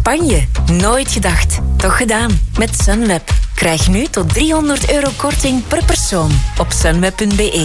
Spanje. Nooit gedacht, toch gedaan. Met Sunweb. Krijg nu tot €300 korting per persoon op sunweb.be.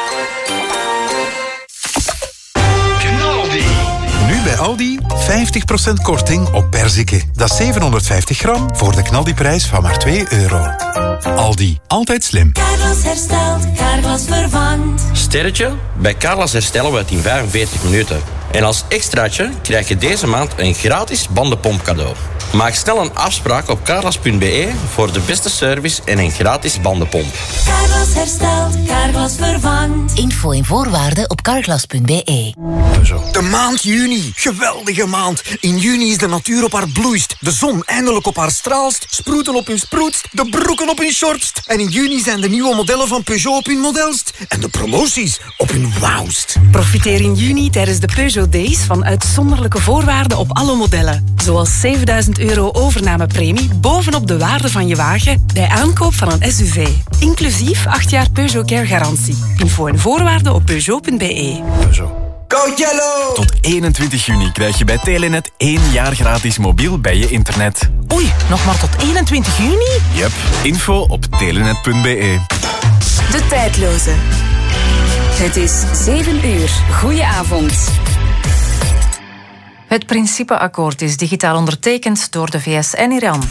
Nu bij Aldi 50% korting op perziken. Dat is 750 gram voor de knaldiprijs van maar €2. Aldi, altijd slim. Carglass herstelt, Carglass vervangt. Sterretje? Bij Carglass herstellen we het in 45 minuten. En als extraatje krijg je deze maand een gratis bandenpomp cadeau. Maak snel een afspraak op carglass.be voor de beste service en een gratis bandenpomp. Carglass herstelt, Carglass vervangt. Info en voorwaarden op carglass.be. De maand juni. Geweldige maand. In juni is de natuur op haar bloeist. De zon eindelijk op haar straalst. Sproeten op hun sproetst. De broeken op hun shortst. En in juni zijn de nieuwe modellen van Peugeot op hun modelst. En de promoties op hun wauwst. Profiteer in juni tijdens de Peugeot Days van uitzonderlijke voorwaarden op alle modellen. Zoals €7.000 overnamepremie bovenop de waarde van je wagen bij aankoop van een SUV. Inclusief 8 jaar Peugeot Care garantie. Info en voorwaarden op Peugeot.be. Go Yellow! Tot 21 juni krijg je bij Telenet 1 jaar gratis mobiel bij je internet. Oei, nog maar tot 21 juni? Yep, info op telenet.be. De tijdloze. Het is 7 uur. Goedenavond. Het principeakkoord is digitaal ondertekend door de VS en Iran.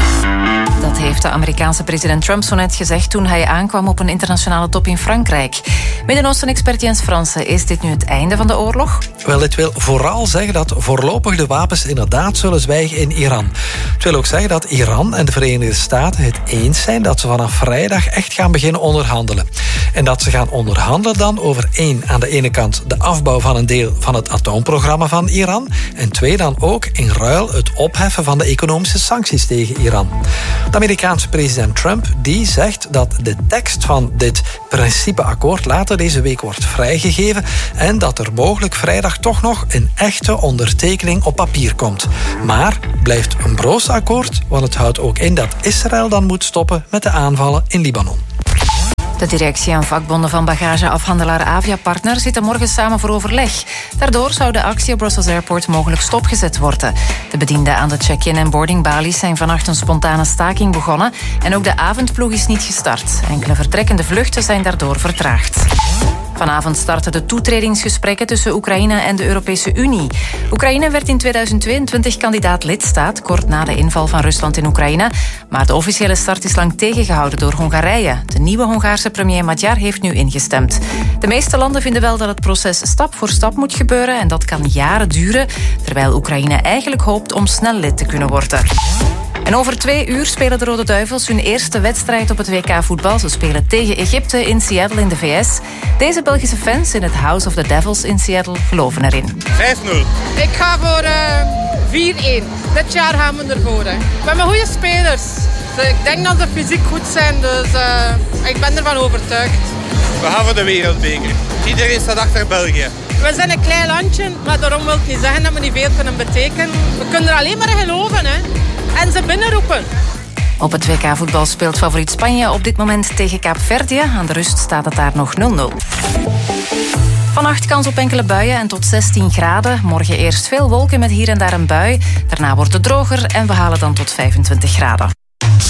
Dat heeft de Amerikaanse president Trump zo net gezegd toen hij aankwam op een internationale top in Frankrijk. Midden-Oosten-expert Jens Fransen, is dit nu het einde van de oorlog? Wel, het wil vooral zeggen dat voorlopig de wapens inderdaad zullen zwijgen in Iran. Het wil ook zeggen dat Iran en de Verenigde Staten het eens zijn dat ze vanaf vrijdag echt gaan beginnen onderhandelen. En dat ze gaan onderhandelen dan over aan de ene kant de afbouw van een deel van het atoomprogramma van Iran en 2 dan ook in ruil het opheffen van de economische sancties tegen Iran. De Amerikaanse president Trump die zegt dat de tekst van dit principeakkoord later deze week wordt vrijgegeven en dat er mogelijk vrijdag toch nog een echte ondertekening op papier komt. Maar blijft een broos akkoord, want het houdt ook in dat Israël dan moet stoppen met de aanvallen in Libanon. De directie en vakbonden van bagageafhandelaar Aviapartner zitten morgen samen voor overleg. Daardoor zou de actie op Brussels Airport mogelijk stopgezet worden. De bedienden aan de check-in en boardingbalies zijn vannacht een spontane staking begonnen en ook de avondploeg is niet gestart. Enkele vertrekkende vluchten zijn daardoor vertraagd. Vanavond starten de toetredingsgesprekken tussen Oekraïne en de Europese Unie. Oekraïne werd in 2022 kandidaat lidstaat, kort na de inval van Rusland in Oekraïne. Maar de officiële start is lang tegengehouden door Hongarije. De nieuwe Hongaarse premier Magyar heeft nu ingestemd. De meeste landen vinden wel dat het proces stap voor stap moet gebeuren en dat kan jaren duren, terwijl Oekraïne eigenlijk hoopt om snel lid te kunnen worden. En over 2 uur spelen de Rode Duivels hun eerste wedstrijd op het WK voetbal. Ze spelen tegen Egypte in Seattle in de VS. Deze Belgische fans in het House of the Devils in Seattle geloven erin. 5-0. Ik ga voor 4-1. Dit jaar gaan we ervoor. We hebben goede spelers. Dus ik denk dat ze fysiek goed zijn, dus ik ben ervan overtuigd. We gaan voor de wereldbeker. Iedereen staat achter België. We zijn een klein landje, maar daarom wil ik niet zeggen dat we niet veel kunnen betekenen. We kunnen er alleen maar in geloven, hè. En ze binnenroepen. Op het WK voetbal speelt favoriet Spanje op dit moment tegen Kaapverdië. Aan de rust staat het daar nog 0-0. Vannacht kans op enkele buien en tot 16 graden. Morgen eerst veel wolken met hier en daar een bui. Daarna wordt het droger en we halen dan tot 25 graden.